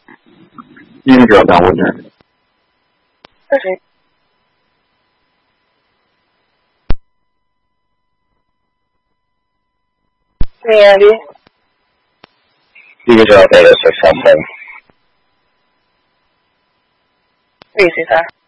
邊個教會嘅？ 咩啊啲？ 呢個就係第六食三分。 咩意思啊？